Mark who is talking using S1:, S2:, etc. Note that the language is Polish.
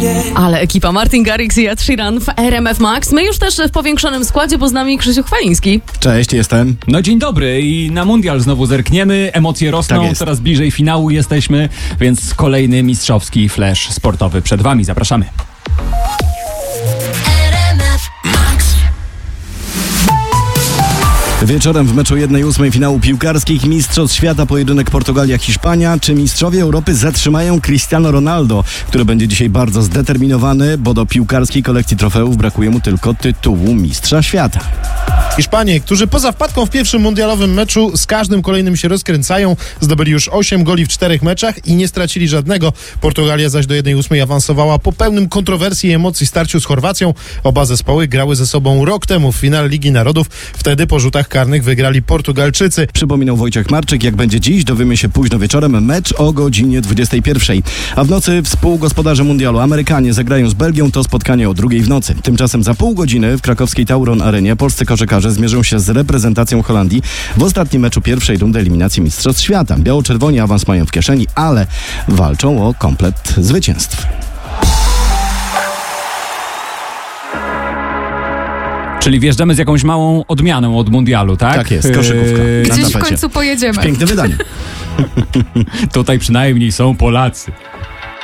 S1: Ale ekipa Martin Garrix i Ed Sheeran w RMF Max. My już też w powiększonym składzie, bo z nami Krzysiu Chwaliński.
S2: Cześć, jestem.
S3: No dzień dobry i na mundial znowu zerkniemy, emocje rosną,
S2: Tak
S3: coraz bliżej finału jesteśmy, więc kolejny mistrzowski flash sportowy przed wami, zapraszamy.
S2: Wieczorem w meczu 1/8 finału piłkarskich Mistrzostw Świata pojedynek Portugalia-Hiszpania. Czy mistrzowie Europy zatrzymają Cristiano Ronaldo, który będzie dzisiaj bardzo zdeterminowany, bo do piłkarskiej kolekcji trofeów brakuje mu tylko tytułu Mistrza Świata.
S4: Hiszpanie, którzy poza wpadką w pierwszym mundialowym meczu z każdym kolejnym się rozkręcają, zdobyli już 8 goli w 4 meczach i nie stracili żadnego. Portugalia zaś do 1/8 awansowała po pełnym kontrowersji i emocji starciu z Chorwacją. Oba zespoły grały ze sobą rok temu w finale Ligi Narodów. Wtedy po rzutach karnych wygrali Portugalczycy.
S2: Przypominał Wojciech Marczyk, jak będzie dziś, dowiemy się późno wieczorem, mecz o godzinie 21. A w nocy współgospodarze mundialu Amerykanie zagrają z Belgią, to spotkanie o 2:00 w nocy. Tymczasem za pół godziny w krakowskiej Tauron Arenie polscy koszykarze zmierzą się z reprezentacją Holandii w ostatnim meczu pierwszej rundy eliminacji Mistrzostw Świata. Biało-czerwoni awans mają w kieszeni, ale walczą o komplet zwycięstw.
S3: Czyli wjeżdżamy z jakąś małą odmianą od mundialu, tak?
S2: Tak jest, koszykówka. Na
S1: Gdzieś w
S2: tapecie.
S1: końcu pojedziemy.
S2: Piękne wydanie.
S3: Tutaj przynajmniej są Polacy.